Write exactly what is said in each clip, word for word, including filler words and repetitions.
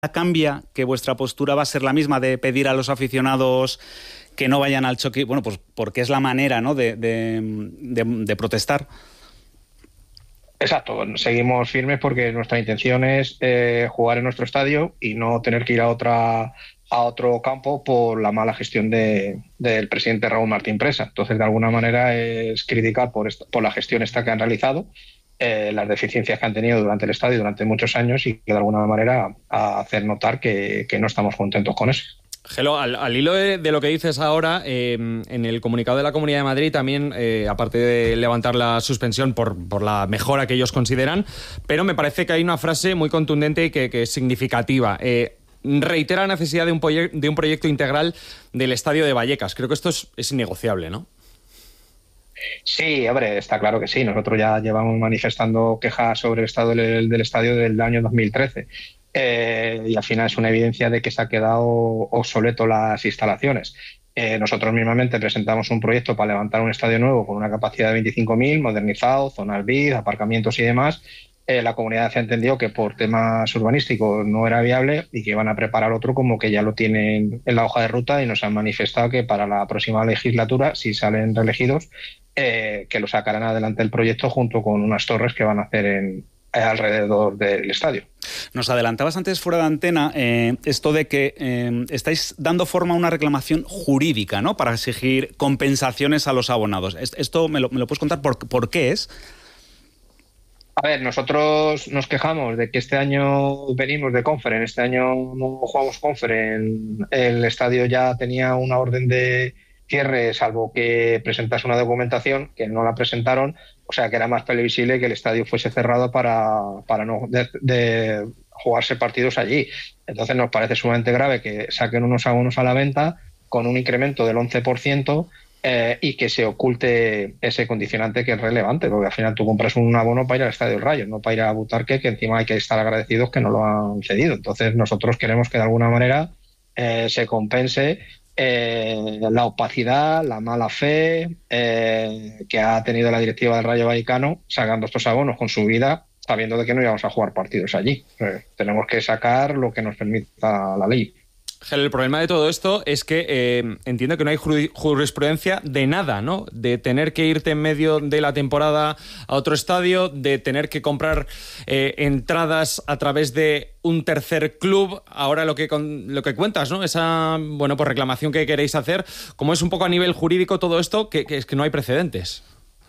cambia, que vuestra postura va a ser la misma de pedir a los aficionados que no vayan al choque, bueno, pues porque es la manera, ¿no?, de, de, de, de protestar. Exacto, seguimos firmes porque nuestra intención es eh, jugar en nuestro estadio y no tener que ir a otra a otro campo por la mala gestión de, del presidente Raúl Martín Presa. Entonces, de alguna manera es criticar por, esta, por la gestión esta que han realizado, eh, las deficiencias que han tenido durante el estadio durante muchos años y que de alguna manera a hacer notar que, que no estamos contentos con eso. Gelo, al, al hilo de, de lo que dices ahora, eh, en el comunicado de la Comunidad de Madrid también, eh, aparte de levantar la suspensión por, por la mejora que ellos consideran, pero me parece que hay una frase muy contundente y que, que es significativa. Eh, reitera la necesidad de un, proye- de un proyecto integral del Estadio de Vallecas. Creo que esto es, es innegociable, ¿no? Sí, hombre, está claro que sí. Nosotros ya llevamos manifestando quejas sobre el estado del, del estadio del año dos mil trece. Eh, y al final es una evidencia de que se ha quedado obsoleto las instalaciones. Eh, nosotros mismamente presentamos un proyecto para levantar un estadio nuevo con una capacidad de veinticinco mil, modernizado, zonas V I D, aparcamientos y demás. Eh, la comunidad se ha entendido que por temas urbanísticos no era viable y que iban a preparar otro como que ya lo tienen en la hoja de ruta, y nos han manifestado que para la próxima legislatura, si salen reelegidos, eh, que lo sacarán adelante el proyecto junto con unas torres que van a hacer en alrededor del estadio. Nos adelantabas antes fuera de antena eh, esto de que eh, estáis dando forma a una reclamación jurídica, ¿no?, para exigir compensaciones a los abonados. ¿Esto me lo, me lo puedes contar? ¿Por, por qué es? A ver, nosotros nos quejamos de que este año venimos de Conferen, este año no jugamos Conferen, el estadio ya tenía una orden de cierre, salvo que presentase una documentación, que no la presentaron, o sea que era más previsible que el estadio fuese cerrado para, para no de, de jugarse partidos allí. Entonces nos parece sumamente grave que saquen unos abonos a la venta con un incremento del once por ciento eh, y que se oculte ese condicionante que es relevante, porque al final tú compras un abono para ir al Estadio del Rayo, no para ir a Butarque, que encima hay que estar agradecidos que no lo han cedido. Entonces nosotros queremos que de alguna manera eh, se compense Eh, la opacidad, la mala fe eh, que ha tenido la directiva del Rayo Vallecano sacando estos abonos con su vida, sabiendo de que no íbamos a jugar partidos allí. Eh, tenemos que sacar lo que nos permita la ley. Gel, el problema de todo esto es que eh, entiendo que no hay jurisprudencia de nada, ¿no? De tener que irte en medio de la temporada a otro estadio, de tener que comprar eh, entradas a través de un tercer club. Ahora lo que con, lo que cuentas, ¿no? Esa, bueno, pues reclamación que queréis hacer. ¿Cómo es un poco a nivel jurídico todo esto? Que, que es que no hay precedentes.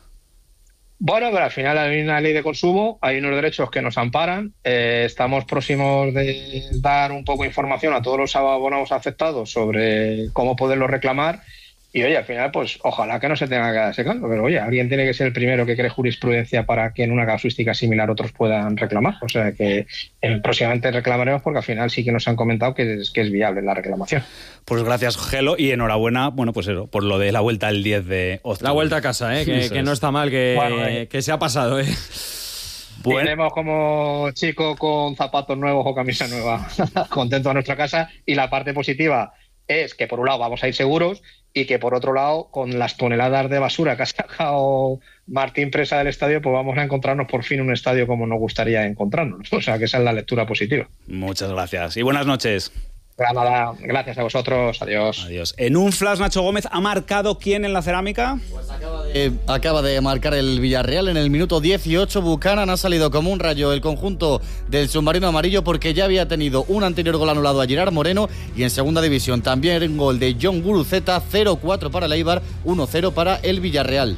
Bueno, pero al final hay una ley de consumo, hay unos derechos que nos amparan. Eh, estamos próximos de dar un poco de información a todos los abonados afectados sobre cómo poderlo reclamar. Y oye, al final, pues ojalá que no se tenga que dar ese caso, pero oye, alguien tiene que ser el primero que cree jurisprudencia para que en una casuística similar otros puedan reclamar. O sea que eh, próximamente reclamaremos, porque al final sí que nos han comentado que es, que es viable la reclamación. Pues gracias, Gelo, y enhorabuena, bueno, pues eso, por lo de la vuelta el diez de octubre. La vuelta a casa, ¿eh? que, que no está mal, que, bueno, eh. que se ha pasado, ¿eh? Bueno. Iremos como chico con zapatos nuevos o camisa nueva, contento a nuestra casa. Y la parte positiva es que por un lado vamos a ir seguros y que por otro lado, con las toneladas de basura que ha sacado Martín Presa del estadio, pues vamos a encontrarnos por fin un estadio como nos gustaría encontrarnos. O sea que esa es la lectura positiva. Muchas gracias y buenas noches. Nada, gracias a vosotros, adiós. Adiós. En un flash, Nacho Gómez, ¿ha marcado quién en la cerámica? Pues acaba de, acaba de marcar el Villarreal en el minuto dieciocho. Buchanan ha salido como un rayo el conjunto del submarino amarillo, porque ya había tenido un anterior gol anulado a Gerard Moreno, y en segunda división también un gol de John Guruceta. Cero cuatro para el Eibar, uno cero para el Villarreal.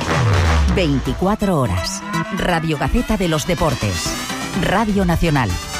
veinticuatro horas. Radio Gaceta de los Deportes. Radio Nacional.